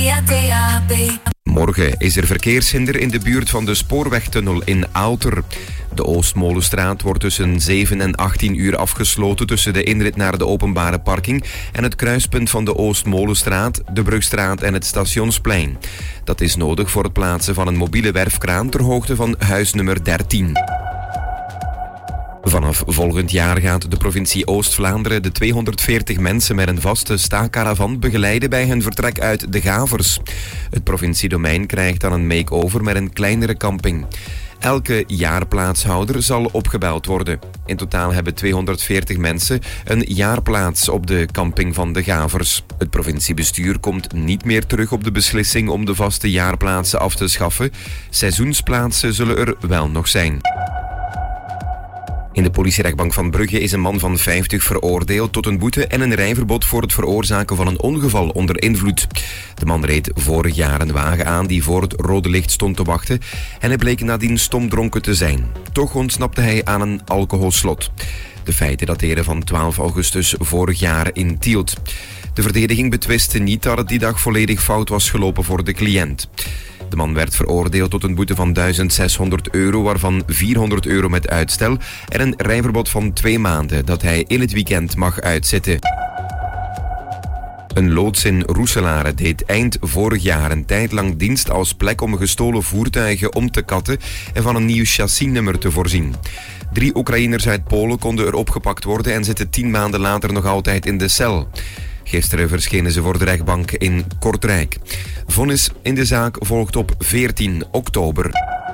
via DAB. Morgen is er verkeershinder in de buurt van de spoorwegtunnel in Aalter. De Oostmolenstraat wordt tussen 7 en 18 uur afgesloten tussen de inrit naar de openbare parking en het kruispunt van de Oostmolenstraat, de Brugstraat en het Stationsplein. Dat is nodig voor het plaatsen van een mobiele werfkraan ter hoogte van huisnummer 13. Vanaf volgend jaar gaat de provincie Oost-Vlaanderen de 240 mensen met een vaste staakkaravan begeleiden bij hun vertrek uit de Gavers. Het provinciedomein krijgt dan een make-over met een kleinere camping. Elke jaarplaatshouder zal opgebeld worden. In totaal hebben 240 mensen een jaarplaats op de camping van de Gavers. Het provinciebestuur komt niet meer terug op de beslissing om de vaste jaarplaatsen af te schaffen. Seizoensplaatsen zullen er wel nog zijn. In de politierechtbank van Brugge is een man van 50 veroordeeld tot een boete en een rijverbod voor het veroorzaken van een ongeval onder invloed. De man reed vorig jaar een wagen aan die voor het rode licht stond te wachten en hij bleek nadien stomdronken te zijn. Toch ontsnapte hij aan een alcoholslot. De feiten dateren van 12 augustus vorig jaar in Tielt. De verdediging betwiste niet dat het die dag volledig fout was gelopen voor de cliënt. De man werd veroordeeld tot een boete van €1.600, waarvan €400 met uitstel en een rijverbod van 2 maanden dat hij in het weekend mag uitzitten. Een loods in Roeselare deed eind vorig jaar een tijd lang dienst als plek om gestolen voertuigen om te katten en van een nieuw chassisnummer te voorzien. 3 Oekraïners uit Polen konden er opgepakt worden en zitten 10 maanden later nog altijd in de cel. Gisteren verschenen ze voor de rechtbank in Kortrijk. Vonnis in de zaak volgt op 14 oktober.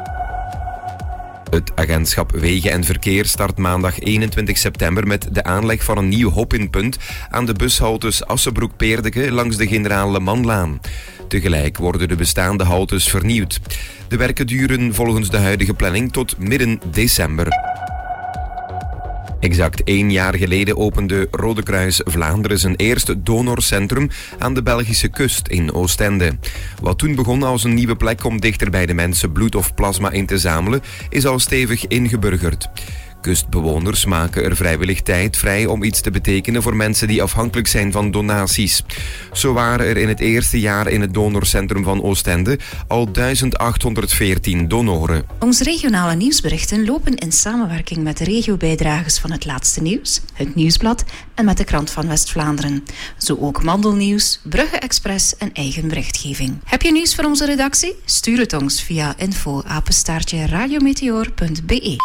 Het agentschap Wegen en Verkeer start maandag 21 september met de aanleg van een nieuw hop-in-punt aan de bushaltes Assenbroek-Peerdeke langs de Generaal Lemanlaan. Tegelijk worden de bestaande haltes vernieuwd. De werken duren volgens de huidige planning tot midden december. Exact 1 jaar geleden opende Rode Kruis Vlaanderen zijn eerste donorcentrum aan de Belgische kust in Oostende. Wat toen begon als een nieuwe plek om dichter bij de mensen bloed of plasma in te zamelen, is al stevig ingeburgerd. Kustbewoners maken er vrijwillig tijd vrij om iets te betekenen voor mensen die afhankelijk zijn van donaties. Zo waren er in het eerste jaar in het donorcentrum van Oostende al 1814 donoren. Onze regionale nieuwsberichten lopen in samenwerking met de regiobijdragers van Het Laatste Nieuws, het Nieuwsblad en met de Krant van West-Vlaanderen. Zo ook Mandelnieuws, Brugge Express en eigen berichtgeving. Heb je nieuws voor onze redactie? Stuur het ons via info@radiometeor.be.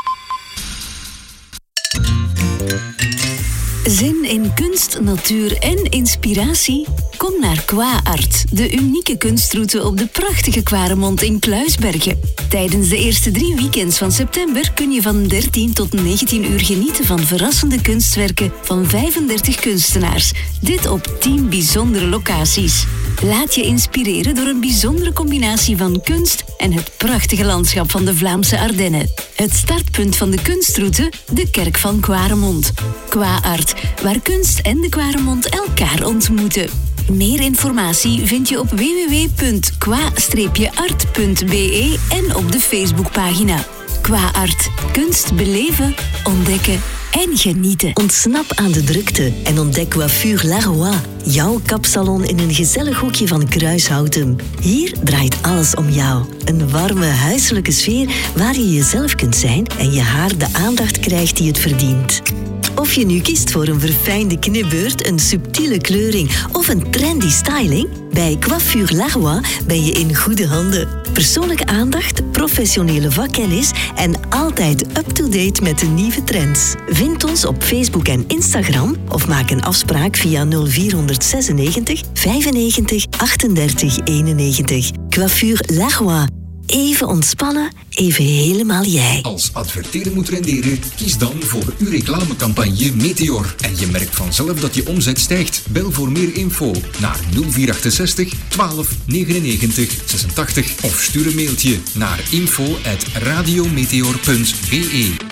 Zin in kunst, natuur en inspiratie? Kom naar Qua-Art, de unieke kunstroute op de prachtige Kwaremond in Kluisbergen. Tijdens de eerste 3 weekends van september kun je van 13 tot 19 uur genieten van verrassende kunstwerken van 35 kunstenaars. Dit op 10 bijzondere locaties. Laat je inspireren door een bijzondere combinatie van kunst en het prachtige landschap van de Vlaamse Ardennen. Het startpunt van de kunstroute, de Kerk van Kwaremond. Qua-Art, waar kunst en de Kwaremond elkaar ontmoeten. Meer informatie vind je op www.qua-art.be en op de Facebookpagina. Qua-Art, kunst beleven, ontdekken en genieten. Ontsnap aan de drukte en ontdek Coiffure Laroy. Jouw kapsalon in een gezellig hoekje van Kruishouten. Hier draait alles om jou. Een warme, huiselijke sfeer waar je jezelf kunt zijn en je haar de aandacht krijgt die het verdient. Of je nu kiest voor een verfijnde knipbeurt, een subtiele kleuring of een trendy styling, bij Coiffure Laroy ben je in goede handen. Persoonlijke aandacht, professionele vakkennis en altijd up-to-date met de nieuwe trends. Vind ons op Facebook en Instagram of maak een afspraak via 0496 95 38 91. Coiffure Laroy. Even ontspannen, even helemaal jij. Als adverteren moet renderen, kies dan voor uw reclamecampagne Meteor. En je merkt vanzelf dat je omzet stijgt. Bel voor meer info naar 0468 12 99 86 of stuur een mailtje naar info@radiometeor.be.